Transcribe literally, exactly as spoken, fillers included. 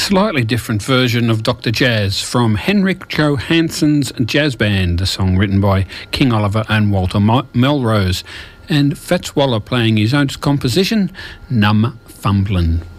slightly different version of Doctor Jazz from Henrik Johansson's Jazz Band, the song written by King Oliver and Walter Melrose, and Fats Waller playing his own composition, Numb Fumblin'.